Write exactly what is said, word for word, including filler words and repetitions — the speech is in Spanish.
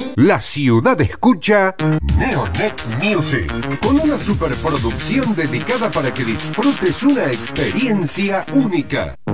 La ciudad escucha Neonet Music, con una superproducción dedicada para que disfrutes una experiencia única.